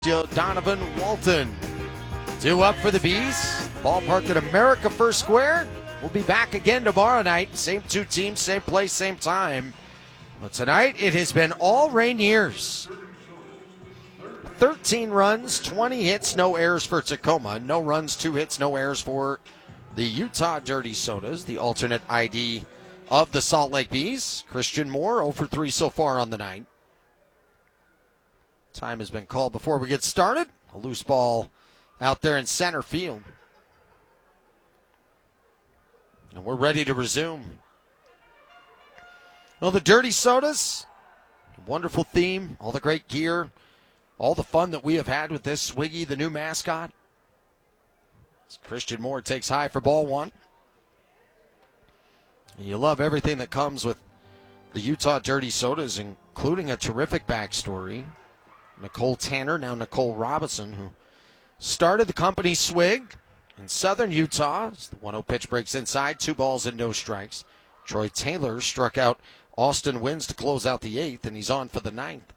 Donovan Walton. Due up for the Bees. Ballpark at America First Square. We'll be back again tomorrow night. Same two teams, same place, same time. But tonight it has been all Rainiers. 13 runs, 20 hits, no errors for Tacoma. No runs, 2 hits, no errors for the Utah Dirty Sodas, the alternate ID of the Salt Lake Bees. Christian Moore, 0 for 3 so far on the night. Time has been called before we get started. A loose ball out there in center field. And we're ready to resume. Well, the Dirty Sodas, wonderful theme, all the great gear, all the fun that we have had with this Swiggy, the new mascot. As Christian Moore takes high for ball one. And you love everything that comes with the Utah Dirty Sodas, including a terrific backstory. Nicole Tanner, now Nicole Robinson, who started the company Swig in southern Utah. As the 1-0 pitch breaks inside, 2 balls and no strikes. Troy Taylor struck out Austin Wins to close out the 8th, and he's on for the 9th.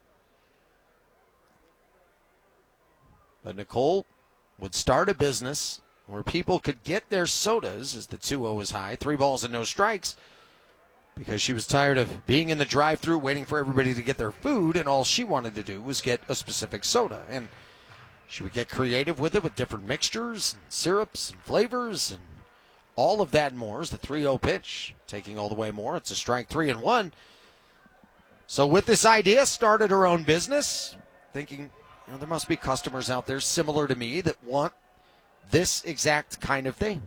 But Nicole would start a business where people could get their sodas as the 2-0 is high, 3 balls and no strikes, because she was tired of being in the drive-thru waiting for everybody to get their food, and all she wanted to do was get a specific soda. And she would get creative with it with different mixtures and syrups and flavors and all of that and more. Is the 3-0 pitch, taking all the way more. It's a strike 3-1. So with this idea, started her own business, thinking, there must be customers out there similar to me that want this exact kind of thing.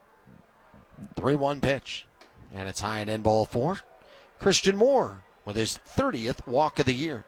3-1 pitch. And it's high and end ball 4. Christian Moore with his 30th walk of the year.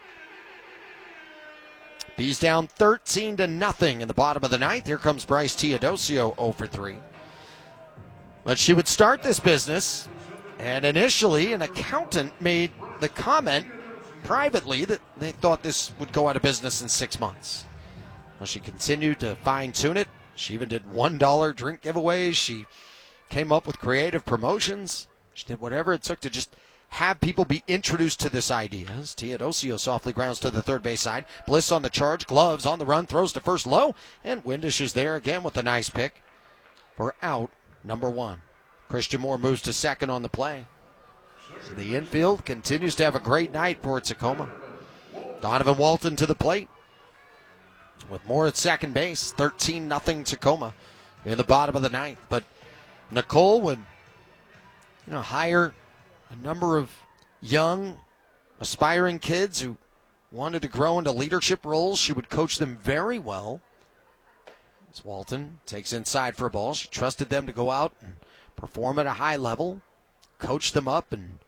Bees down 13-0 in the bottom of the 9th. Here comes Bryce Teodosio, 0 for 3. But she would start this business, and initially an accountant made the comment privately that they thought this would go out of business in 6 months. Well, she continued to fine-tune it. She even did $1 drink giveaways. She came up with creative promotions. She did whatever it took to just have people be introduced to this idea. As Teodosio softly grounds to the third base side. Bliss on the charge, gloves on the run, throws to first low, and Windish is there again with a nice pick for out number 1. Christian Moore moves to second on the play. So the infield continues to have a great night for Tacoma. Donovan Walton to the plate with Moore at second base. 13-0 Tacoma in the bottom of the 9th. But Nicole would hire a number of young, aspiring kids who wanted to grow into leadership roles. She would coach them very well. As Walton takes inside for a ball, she trusted them to go out and perform at a high level, coach them up, and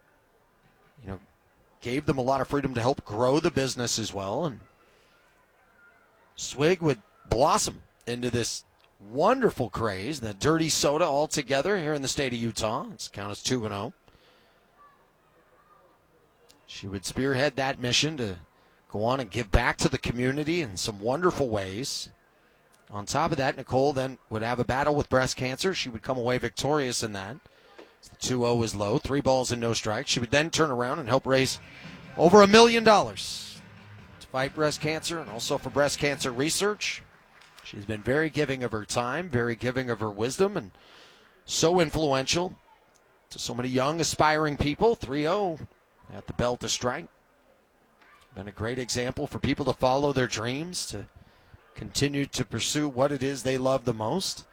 gave them a lot of freedom to help grow the business as well. And Swig would blossom into this wonderful craze, the Dirty Soda all together here in the state of Utah. It's count as 2-0. She would spearhead that mission to go on and give back to the community in some wonderful ways. On top of that, Nicole then would have a battle with breast cancer. She would come away victorious in that. The 2-0 is low, 3 balls and no strikes. She would then turn around and help raise over $1 million to fight breast cancer and also for breast cancer research. She's been very giving of her time, very giving of her wisdom, and so influential to so many young, aspiring people. 3-0 at the belt to strike. Been a great example for people to follow their dreams, to continue to pursue what it is they love the most,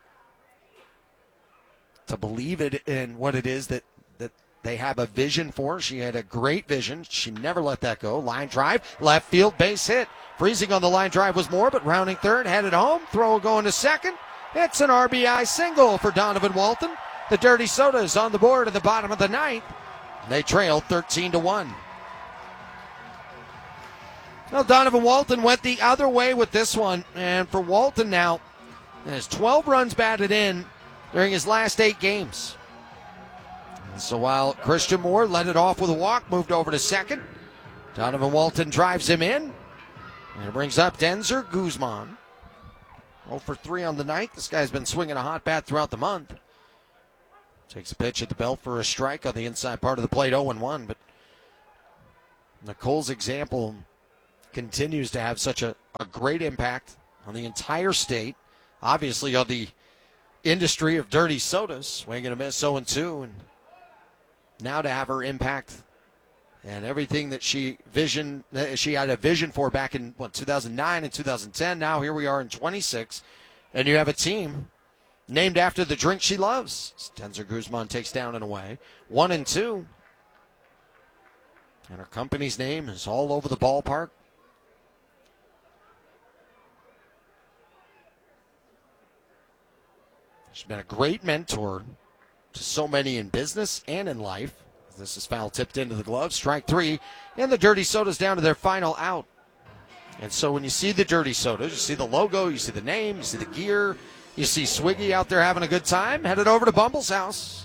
to believe it in what it is that they have a vision for. She had a great vision. She never let that go. Line drive, left field, base hit. Freezing on the line drive was Moore, but rounding third, headed home. Throw going to second. It's an RBI single for Donovan Walton. The Dirty Soda is on the board at the bottom of the 9th. They trail 13-1. Well, Donovan Walton went the other way with this one. And for Walton now, there's 12 runs batted in during his last 8 games. And so while Christian Moore led it off with a walk, moved over to second, Donovan Walton drives him in. And it brings up Denzer Guzman. 0 for 3 on the night. This guy's been swinging a hot bat throughout the month. Takes a pitch at the belt for a strike on the inside part of the plate, 0-1. But Nicole's example continues to have such a great impact on the entire state, obviously on the industry of dirty sodas, swing and a miss, 0-2, and now to have her impact and everything that she had a vision for back in 2009 and 2010. Now here we are in 26, and you have a team named after the drink she loves. Tenzer Guzman takes down and away, 1-2, and her company's name is all over the ballpark. She's been a great mentor to so many in business and in life. This is foul tipped into the glove. Strike 3. And the Dirty Sodas down to their final out. And so when you see the Dirty Sodas, you see the logo, you see the name, you see the gear, you see Swiggy out there having a good time, headed over to Bumble's house.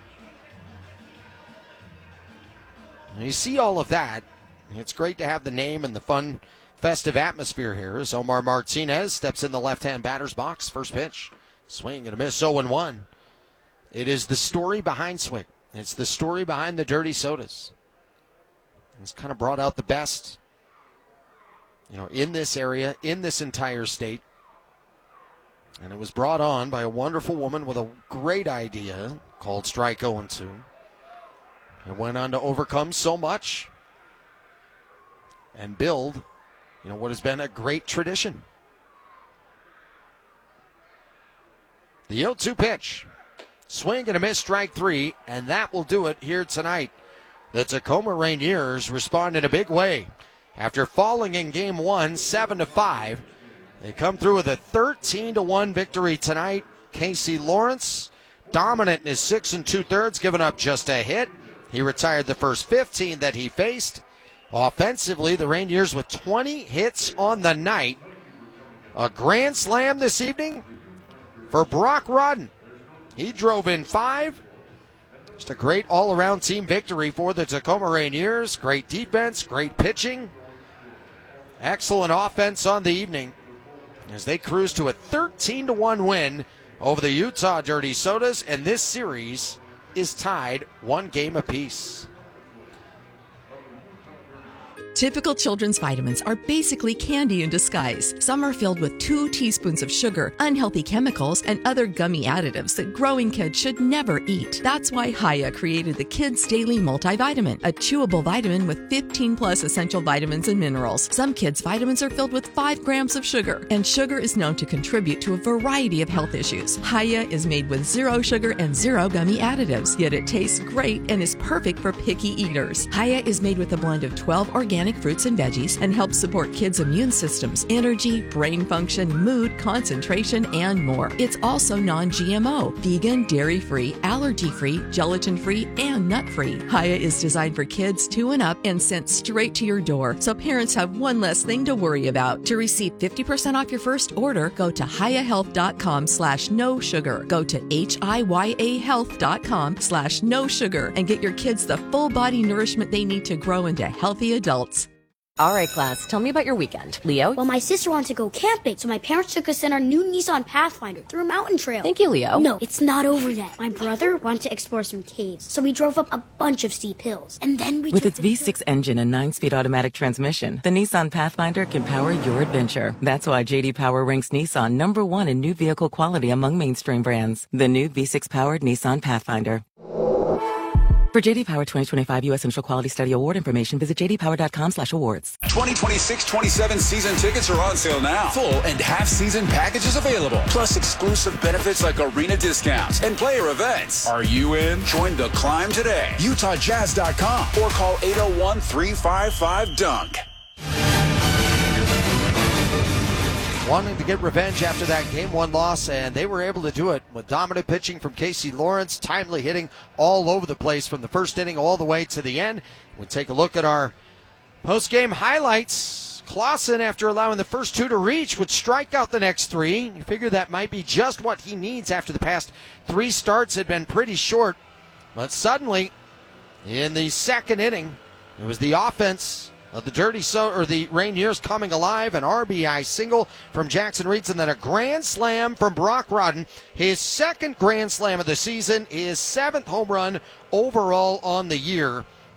And you see all of that. It's great to have the name and the fun, festive atmosphere here as Omar Martinez steps in the left-hand batter's box. First pitch. Swing and a miss, 0-1. It is the story behind Swig. It's the story behind the Dirty Sodas. It's kind of brought out the best, in this area, in this entire state. And it was brought on by a wonderful woman with a great idea called Strike 0-2. It went on to overcome so much and build, what has been a great tradition. The 0-2 pitch. Swing and a miss, strike 3, and that will do it here tonight. The Tacoma Rainiers respond in a big way. After falling in Game 1, 7-5, they come through with a 13-1 victory tonight. Casey Lawrence, dominant in his 6 2/3, giving up just a hit. He retired the first 15 that he faced. Offensively, the Rainiers with 20 hits on the night. A grand slam this evening for Brock Rodden. He drove in 5. Just a great all-around team victory for the Tacoma Rainiers. Great defense, great pitching. Excellent offense on the evening as they cruise to a 13-1 win over the Utah Dirty Sodas, and this series is tied 1 game apiece. Typical children's vitamins are basically candy in disguise. Some are filled with 2 teaspoons of sugar, unhealthy chemicals, and other gummy additives that growing kids should never eat. That's why Hiya created the Kids Daily Multivitamin, a chewable vitamin with 15+ essential vitamins and minerals. Some kids' vitamins are filled with 5 grams of sugar, and sugar is known to contribute to a variety of health issues. Hiya is made with 0 sugar and 0 gummy additives, yet it tastes great and is perfect for picky eaters. Hiya is made with a blend of 12 organic fruits and veggies and helps support kids' immune systems, energy, brain function, mood, concentration, and more. It's also non-GMO, vegan, dairy-free, allergy-free, gelatin-free, and nut-free. Hiya is designed for kids 2 and up and sent straight to your door, so parents have one less thing to worry about. To receive 50% off your first order, go to hiyahealth.com/no sugar. Go to hiyahealth.com/no sugar and get your kids the full body nourishment they need to grow into healthy adults. All right, class, tell me about your weekend. Leo? Well, my sister wanted to go camping, so my parents took us in our new Nissan Pathfinder through a mountain trail. Thank you, Leo. No, it's not over yet. My brother wanted to explore some caves, so we drove up a bunch of steep hills. And then we With its V6 engine and 9-speed automatic transmission, the Nissan Pathfinder can power your adventure. That's why J.D. Power ranks Nissan #1 in new vehicle quality among mainstream brands. The new V6-powered Nissan Pathfinder. For J.D. Power 2025 U.S. Central Quality Study Award information, visit jdpower.com/awards. 2026-27 season tickets are on sale now. Full and half-season packages available. Plus exclusive benefits like arena discounts and player events. Are you in? Join the climb today. UtahJazz.com or call 801-355-DUNK. Wanting to get revenge after that Game 1 loss, and they were able to do it with dominant pitching from Casey Lawrence, timely hitting all over the place from the first inning all the way to the end. We'll take a look at our post-game highlights. Clausen, after allowing the first 2 to reach, would strike out the next 3. You figure that might be just what he needs after the past 3 starts had been pretty short. But suddenly, in the second inning, it was the offense of the the Rainiers coming alive. An RBI single from Jackson Reeds, and then a grand slam from Brock Rodden. His second grand slam of the season, his 7th home run overall on the year.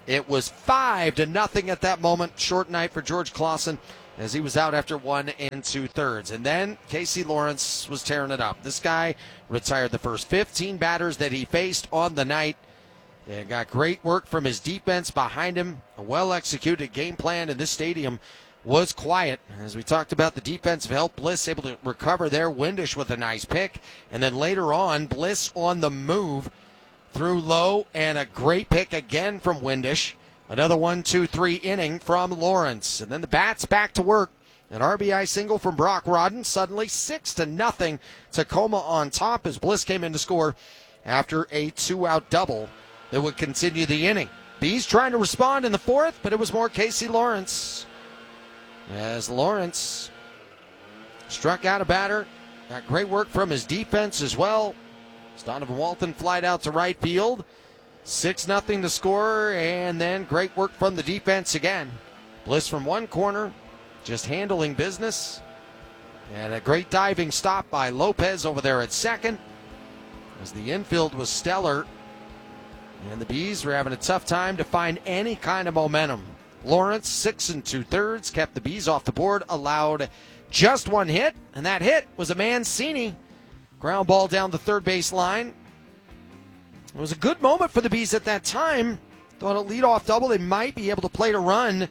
It was 5-0 at that moment. Short night for George Clausen as he was out after 1 2/3. And then Casey Lawrence was tearing it up. This guy retired the first 15 batters that he faced on the night. And got great work from his defense behind him. A well-executed game plan in this stadium was quiet. As we talked about, the defensive help, Bliss able to recover there. Windish with a nice pick. And then later on, Bliss on the move threw low, and a great pick again from Windish. Another 1-2-3 inning from Lawrence. And then the bats back to work. An RBI single from Brock Rodden. Suddenly 6-0. Tacoma on top as Bliss came in to score after a 2-out double that would continue the inning. Bees trying to respond in the fourth, but it was more Casey Lawrence. As Lawrence struck out a batter. Got great work from his defense as well. As Donovan Walton flied out to right field. 6-0 to score, and then great work from the defense again. Bliss from one corner, just handling business. And a great diving stop by Lopez over there at second. As the infield was stellar. And the Bees were having a tough time to find any kind of momentum. Lawrence, 6 2/3, kept the Bees off the board, allowed just one hit, and that hit was a Mancini ground ball down the third base line. It was a good moment for the Bees at that time. Thought a leadoff double, they might be able to play to run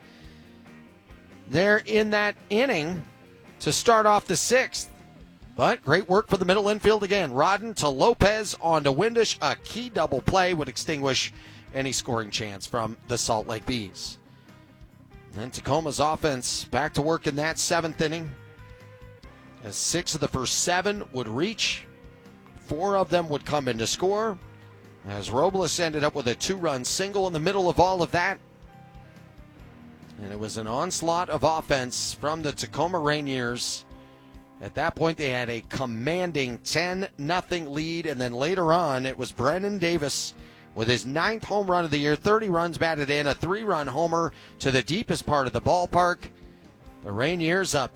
there in that inning to start off the sixth. But great work for the middle infield again. Rodden to Lopez on to Windish. A key double play would extinguish any scoring chance from the Salt Lake Bees. And Tacoma's offense back to work in that seventh inning. As 6 of the first 7 would reach, 4 of them would come in to score. As Robles ended up with a 2-run single in the middle of all of that. And it was an onslaught of offense from the Tacoma Rainiers. At that point, they had a commanding 10-0 lead, and then later on, it was Brennan Davis with his 9th home run of the year, 30 runs batted in, a 3-run homer to the deepest part of the ballpark. The Rainiers up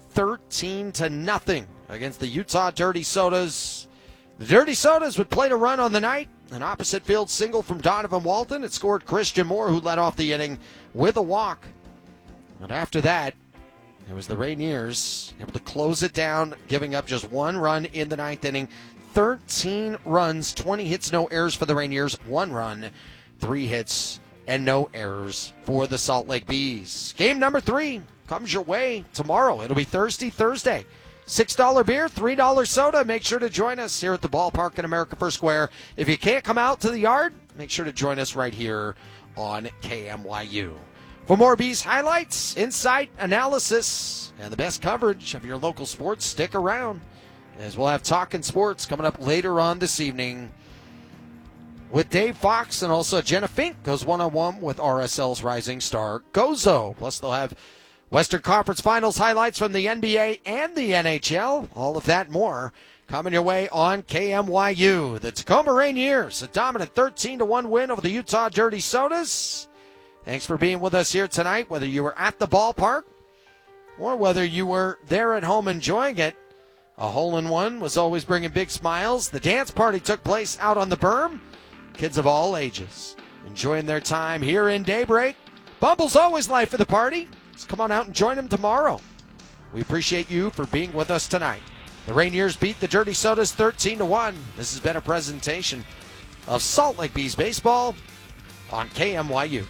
13-0 against the Utah Dirty Sodas. The Dirty Sodas would play to run on the night. An opposite field single from Donovan Walton. It scored Christian Moore, who led off the inning with a walk. And after that, it was the Rainiers able to close it down, giving up just 1 run in the 9th inning. 13 runs, 20 hits, no errors for the Rainiers. 1 run, 3 hits, and no errors for the Salt Lake Bees. Game number 3 comes your way tomorrow. It'll be Thursday. $6 beer, $3 soda. Make sure to join us here at the ballpark in America First Square. If you can't come out to the yard, make sure to join us right here on KMYU. For more Bees highlights, insight, analysis, and the best coverage of your local sports, stick around, as we'll have Talkin' Sports coming up later on this evening with Dave Fox, and also Jenna Fink goes one-on-one with RSL's rising star Gozo. Plus they'll have Western Conference Finals highlights from the NBA and the NHL. All of that and more coming your way on KMYU. The Tacoma Rainiers, a dominant 13-1 win over the Utah Dirty Sodas. Thanks for being with us here tonight, whether you were at the ballpark or whether you were there at home enjoying it. A hole-in-one was always bringing big smiles. The dance party took place out on the berm. Kids of all ages enjoying their time here in Daybreak. Bumble's always life for the party. So come on out and join them tomorrow. We appreciate you for being with us tonight. The Rainiers beat the Dirty Sodas 13-1. This has been a presentation of Salt Lake Bees baseball on KMYU.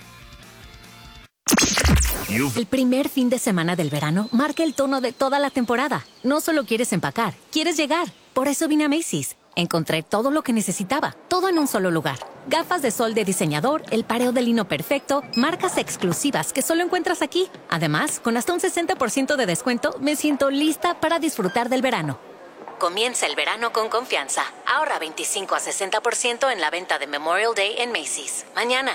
El primer fin de semana del verano marca el tono de toda la temporada. No solo quieres empacar, quieres llegar. Por eso vine a Macy's. Encontré todo lo que necesitaba, todo en un solo lugar. Gafas de sol de diseñador, el pareo de lino perfecto, marcas exclusivas que solo encuentras aquí. Además, con hasta un 60% de descuento, me siento lista para disfrutar del verano. Comienza el verano con confianza. Ahorra 25 a 60% en la venta de Memorial Day en Macy's. Mañana.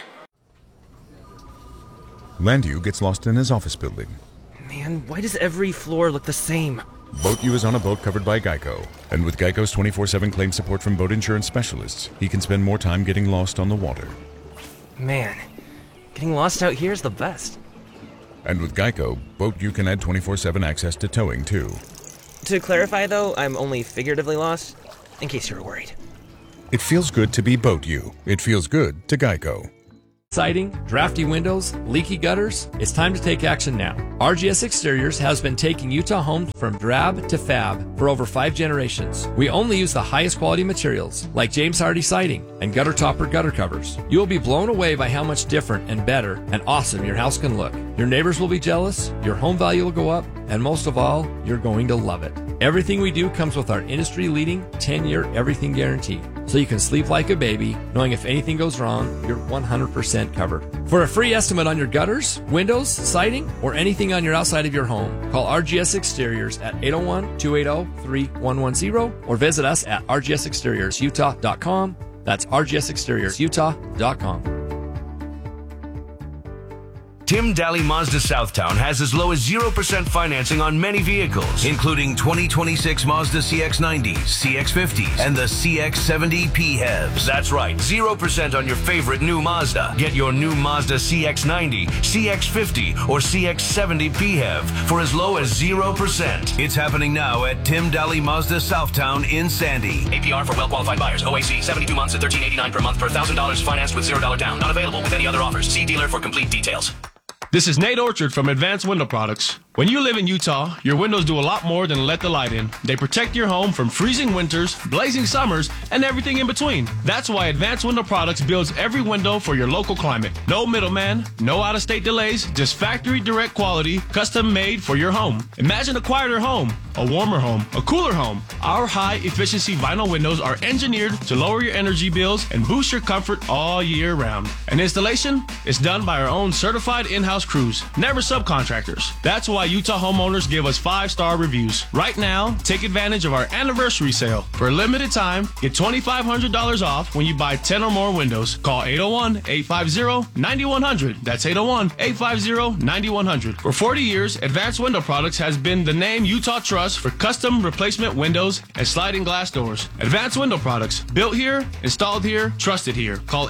Landu gets lost in his office building. Man, why does every floor look the same? BoatU is on a boat covered by Geico. And with Geico's 24/7 claim support from boat insurance specialists, he can spend more time getting lost on the water. Man, getting lost out here is the best. And with Geico, BoatU can add 24/7 access to towing, too. To clarify, though, I'm only figuratively lost, in case you were worried. It feels good to be BoatU. It feels good to Geico. siding, drafty windows, leaky gutters? It's time to take action now. RGS Exteriors has been taking Utah homes from drab to fab for over 5 generations. We only use the highest quality materials like James Hardy siding and gutter topper gutter covers. You will be blown away by how much different and better and awesome your house can look. Your neighbors will be jealous, your home value will go up, and most of all, you're going to love it. Everything we do comes with our industry-leading 10-year everything guarantee, so you can sleep like a baby, knowing if anything goes wrong, you're 100% covered. For a free estimate on your gutters, windows, siding, or anything on your outside of your home, call RGS Exteriors at 801-280-3110 or visit us at rgsexteriorsutah.com. That's rgsexteriorsutah.com. Tim Daly Mazda Southtown has as low as 0% financing on many vehicles, including 2026 Mazda CX-90s, CX-50s, and the CX-70 PHEVs. That's right, 0% on your favorite new Mazda. Get your new Mazda CX-90, CX-50, or CX-70 PHEV for as low as 0%. It's happening now at Tim Daly Mazda Southtown in Sandy. APR for well-qualified buyers. OAC, 72 months at $13.89 per month per $1,000 financed with $0 down. Not available with any other offers. See dealer for complete details. This is Nate Orchard from Advanced Window Products. When you live in Utah, your windows do a lot more than let the light in. They protect your home from freezing winters, blazing summers, and everything in between. That's why Advanced Window Products builds every window for your local climate. No middleman, no out-of-state delays, just factory direct quality, custom made for your home. Imagine a quieter home, a warmer home, a cooler home. Our high-efficiency vinyl windows are engineered to lower your energy bills and boost your comfort all year round. And installation is done by our own certified in-house crews, never subcontractors. That's why Utah homeowners give us 5-star reviews. Right now, take advantage of our anniversary sale. For a limited time, get $2,500 off when you buy 10 or more windows. Call 801-850-9100. That's 801-850-9100. For 40 years, Advanced Window Products has been the name Utah trusts for custom replacement windows and sliding glass doors. Advanced Window Products, built here, installed here, trusted here. Call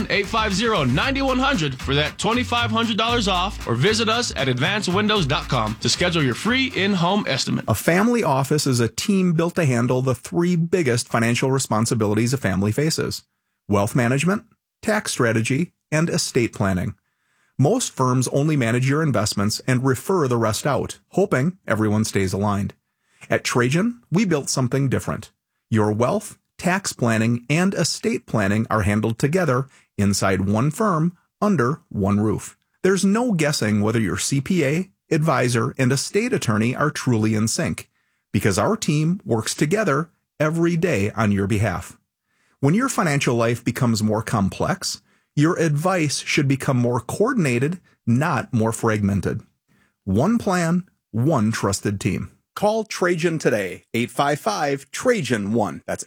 801-850-9100 for that $2,500 off, or visit us at advancedwindows.com to schedule your free in-home estimate. A family office is a team built to handle the 3 biggest financial responsibilities a family faces: wealth management, tax strategy, and estate planning. Most firms only manage your investments and refer the rest out, hoping everyone stays aligned. At Trajan, we built something different. Your wealth, tax planning, and estate planning are handled together inside one firm under one roof. There's no guessing whether your CPA, advisor, and estate attorney are truly in sync, because our team works together every day on your behalf. When your financial life becomes more complex, your advice should become more coordinated, not more fragmented. One plan, one trusted team. Call Trajan today, 855-TRAJAN-1. That's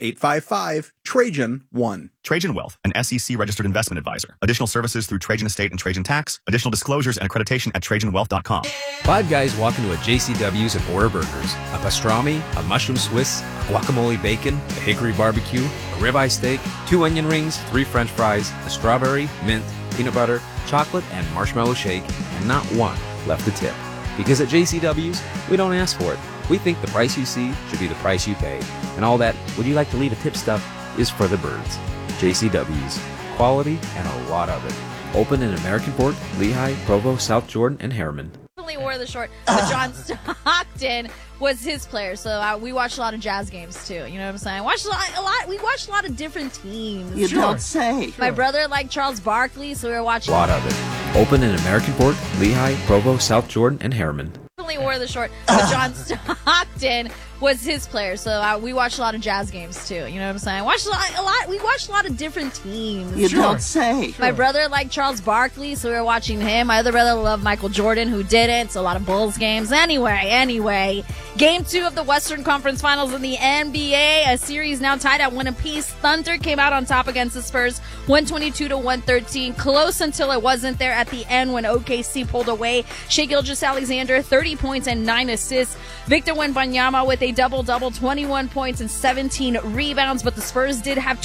855-TRAJAN-1. Trajan Wealth, an SEC-registered investment advisor. Additional services through Trajan Estate and Trajan Tax. Additional disclosures and accreditation at TrajanWealth.com. 5 guys walk into a JCW's and order burgers, a pastrami, a mushroom Swiss, a guacamole bacon, a hickory barbecue, a ribeye steak, 2 onion rings, 3 French fries, a strawberry, mint, peanut butter, chocolate, and marshmallow shake, and not one left to tip. Because at JCW's, we don't ask for it. We think the price you see should be the price you pay. And all that, would you like to leave a tip stuff, is for the birds. JCW's. Quality and a lot of it. Open in American Fork, Lehigh, Provo, South Jordan, and Harriman. Definitely wore the short, but John Stockton was his player, so we watched a lot of Jazz games too. You know what I'm saying? We watched a lot of different teams. You don't say. My brother liked Charles Barkley, so we were watching a lot of it. Open in American Fork, Lehigh, Provo, South Jordan, and Harriman. Definitely wore the short, but John Stockton was his player, so we watched a lot of Jazz games too. You know what I'm saying? We watched a lot of different teams. You don't say. My brother liked Charles Barkley, so we were watching him. My other brother loved Michael Jordan, who didn't, so a lot of Bulls games. Anyway, Game 2 of the Western Conference Finals in the NBA, a series now tied at 1 apiece. Thunder came out on top against the Spurs, 122-113. Close until it wasn't there at the end when OKC pulled away. Shai Gilgeous-Alexander, 30 points and 9 assists. Victor Wembanyama with a double-double, 21 points and 17 rebounds. But the Spurs did have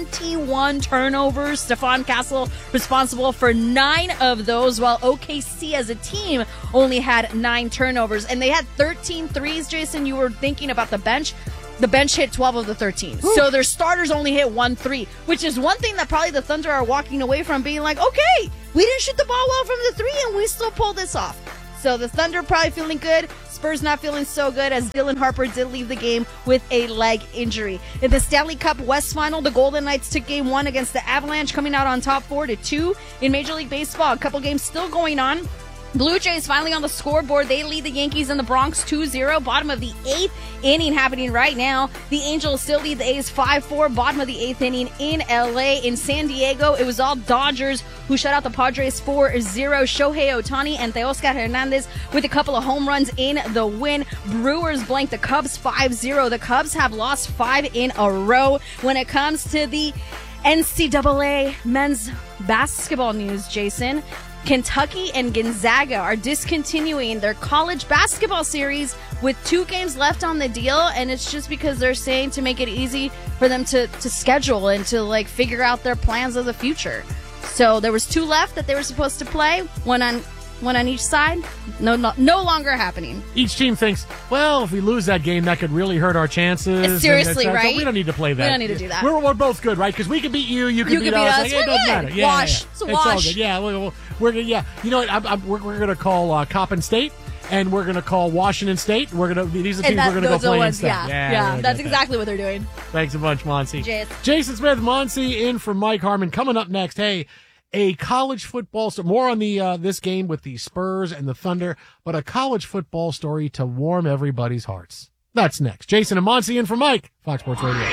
21 turnovers. Stephon Castle responsible for 9 of those, while OKC as a team only had 9 turnovers. And they had 13 threes, Jason. You were thinking about the bench. The bench hit 12 of the 13. Ooh. So their starters only hit 1 3, which is one thing that probably the Thunder are walking away from, being like, okay, we didn't shoot the ball well from the 3, and we still pulled this off. So the Thunder probably feeling good. Spurs not feeling so good, as Dylan Harper did leave the game with a leg injury. In the Stanley Cup West Final, the Golden Knights took Game 1 against the Avalanche, coming out on top 4-2. In Major League Baseball, a couple games still going on. Blue Jays finally on the scoreboard. They lead the Yankees in the Bronx 2-0. Bottom of the 8th inning happening right now. The Angels still lead the A's 5-4. Bottom of the 8th inning in LA. In San Diego, it was all Dodgers who shut out the Padres 4-0. Shohei Ohtani and Teoscar Hernandez with a couple of home runs in the win. Brewers blanked the Cubs 5-0. The Cubs have lost 5 in a row. When it comes to the NCAA men's basketball news, Jason, Kentucky and Gonzaga are discontinuing their college basketball series with 2 games left on the deal, and it's just because they're saying to make it easy for them to schedule and to like figure out their plans of the future. So there was 2 left that they were supposed to play, one on each side. No longer happening. Each team thinks, well, if we lose that game, that could really hurt our chances. Seriously, right? So we don't need to play that. We don't need to do that. We're both good, right? Because we can beat you, you can beat us. Like, it doesn't matter. Yeah, wash. Yeah. It's a It's wash. all good. Yeah, we're yeah. You know what? We're going to call Coppin State, and we're going to call Washington State. These are the teams we're going to go play instead. Yeah, that's exactly what they're doing. Thanks a bunch, Monsi. Jason. Jason Smith, Monsi, in for Mike Harmon. Coming up next, hey, a college football story. More on the this game with the Spurs and the Thunder, but a college football story to warm everybody's hearts. That's next. Jason and Monsi in for Mike, Fox Sports Radio.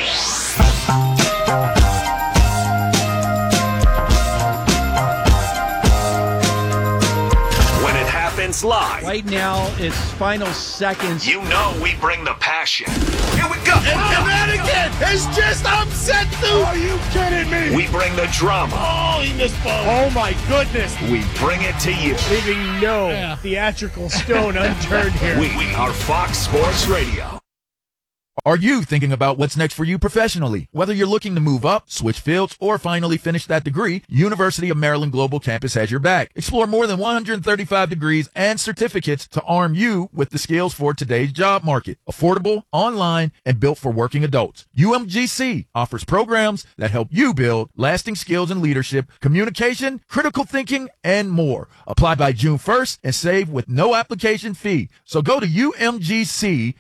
When it happens live. Right now, it's final seconds. You know we bring the passion. Here we go. And Connecticut is just upset, dude. Are you kidding me? We bring the drama. Oh, he missed ball. Oh, my goodness. We bring it to you. Leaving no theatrical stone unturned here. We are Fox Sports Radio. Are you thinking about what's next for you professionally? Whether you're looking to move up, switch fields, or finally finish that degree, University of Maryland Global Campus has your back. Explore more than 135 degrees and certificates to arm you with the skills for today's job market. Affordable, online, and built for working adults. UMGC offers programs that help you build lasting skills in leadership, communication, critical thinking, and more. Apply by June 1st and save with no application fee. So go to umgc.edu.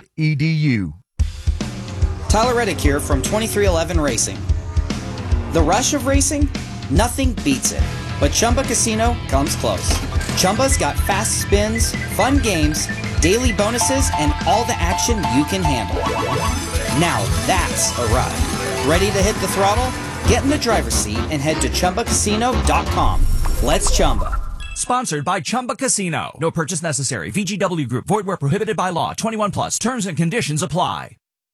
Tyler Reddick here from 2311 Racing. The rush of racing? Nothing beats it. But Chumba Casino comes close. Chumba's got fast spins, fun games, daily bonuses, and all the action you can handle. Now that's a ride. Ready to hit the throttle? Get in the driver's seat and head to ChumbaCasino.com. Let's Chumba. Sponsored by Chumba Casino. No purchase necessary. VGW Group. Void where prohibited by law. 21 plus. Terms and conditions apply.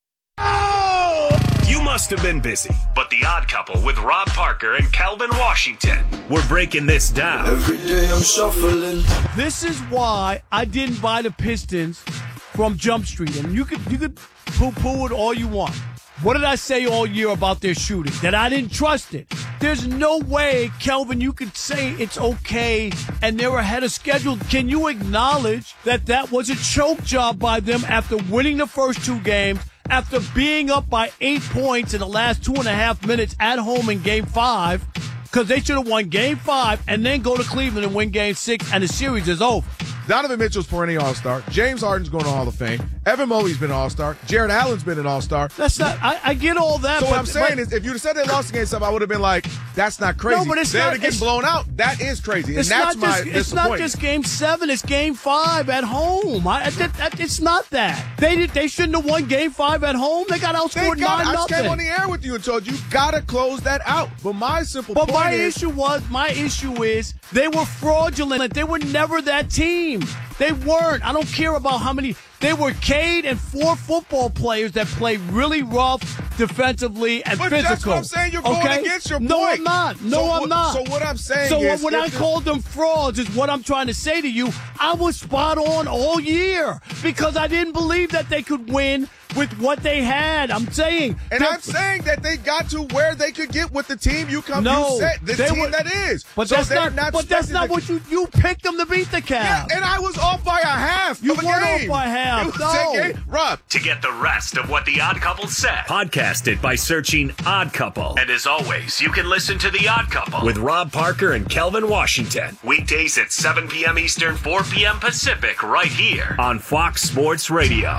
You must have been busy, but The Odd Couple with Rob Parker and Calvin Washington. We're breaking this down. Every day I'm shuffling. This is why I didn't buy the Pistons from Jump Street. And you could poo-poo it all you want. What did I say all year about their shooting? That I didn't trust it. There's no way, Kelvin, you could say it's okay and they're ahead of schedule. Can you acknowledge that that was a choke job by them after winning the first 2 games, after being up by 8 points in the last 2.5 minutes at home in Game 5? Because they should have won Game 5 and then go to Cleveland and win Game 6, and the series is over. Donovan Mitchell's perennial All-Star. James Harden's going to Hall of Fame. Evan Mobley's been an All-Star. Jared Allen's been an All-Star. That's not. I get all that. So what I'm saying is, if you'd have said they lost against something, I would have been like, "That's not crazy." No, but it's they're not getting blown out. That is crazy, and that's my disappointment. It's not just Game 7. It's Game 5 at home. It's not that. They shouldn't have won Game 5 at home. They got outscored 9-0. I just came on the air with you and told you gotta close that out. But my issue is they were fraudulent. They were never that team. They weren't. I don't care about how many. They were Cade and 4 football players that play really rough defensively and physical. That's what I'm saying. You're going against your point. No, I'm not. I'm not. So what I'm saying is, when I called them frauds is what I'm trying to say to you. I was spot on all year because I didn't believe that they could win with what they had. I'm saying. And I'm saying that they got to where they could get with the team you set. The team that is. But so that's not what you picked them to beat the Cavs. Yeah, and I was off by a half. You of a weren't game. off by half. No. Rob. To get the rest of what The Odd Couple said, podcast it by searching Odd Couple. And as always, you can listen to The Odd Couple with Rob Parker and Kelvin Washington. Weekdays at 7 p.m. Eastern, 4 p.m. Pacific, right here on Fox Sports Radio.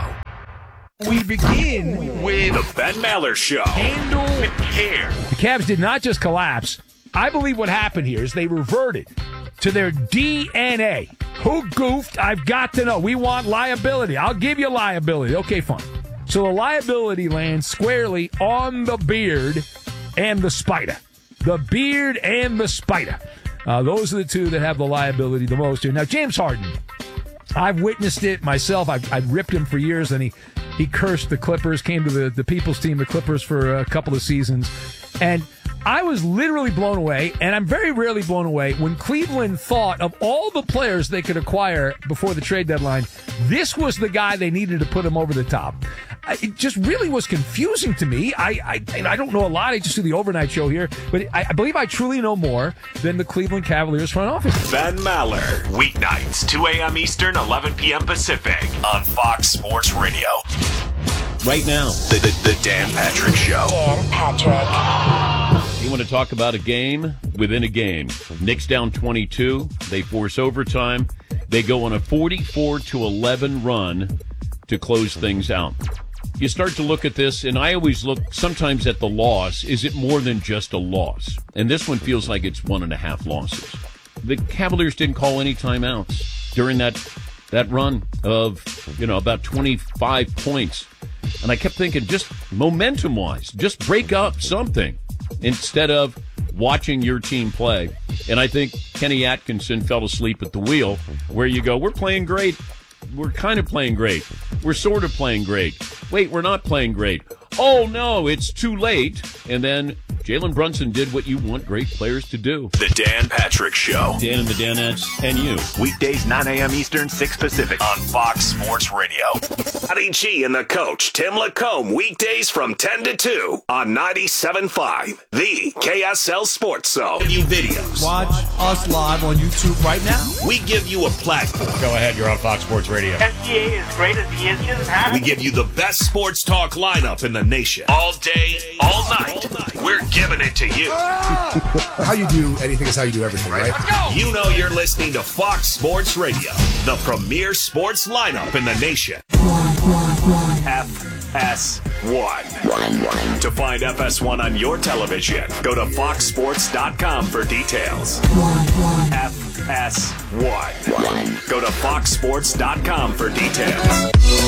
We begin with The Ben Maller Show. Handle with care. The Cavs did not just collapse. I believe what happened here is they reverted to their DNA. Who goofed? I've got to know. We want liability. I'll give you liability. Okay, fine. So the liability lands squarely on the Beard and the Spider. The Beard and the Spider. Those are the two that have the liability the most here. Now, James Harden, I've witnessed it myself. I've ripped him for years, and he cursed the Clippers, came to the People's team, the Clippers, for a couple of seasons. And I was literally blown away, and I'm very rarely blown away, when Cleveland thought of all the players they could acquire before the trade deadline, this was the guy they needed to put him over the top. It just really was confusing to me. I don't know a lot. I just do the overnight show here, but I believe I truly know more than the Cleveland Cavaliers front office. Ben Maller, weeknights, 2 a.m. Eastern, 11 p.m. Pacific on Fox Sports Radio. Right now, the Dan Patrick Show. Dan Patrick. You want to talk about a game within a game. Knicks down 22. They force overtime. They go on a 44-11 run to close things out. You start to look at this, and I always look sometimes at the loss. Is it more than just a loss? And this one feels like it's 1.5 losses. The Cavaliers didn't call any timeouts during that run of, about 25 points. And I kept thinking, just momentum-wise, just break up something instead of watching your team play. And I think Kenny Atkinson fell asleep at the wheel, where you go, we're playing great. We're kind of playing great. We're sort of playing great. Wait, we're not playing great. Oh, no, it's too late. And then Jalen Brunson did what you want great players to do. The Dan Patrick Show. Dan and the Danettes and you. Weekdays, 9 a.m. Eastern, 6 Pacific on Fox Sports Radio. Scotty G and the coach, Tim Lacombe, weekdays from 10 to 2 on 97.5, the KSL Sports Zone. Give you videos. Watch us live on YouTube right now. We give you a platform. Go ahead, you're on Fox Sports Radio. SGA is great as he is just We give you the best sports talk lineup in the nation. All day, all night. We're giving it to you. How you do anything is how you do everything, right? You know you're listening to Fox Sports Radio, the premier sports lineup in the nation. FS1. To find FS1 on your television, go to foxsports.com for details. FS1. Go to foxsports.com for details.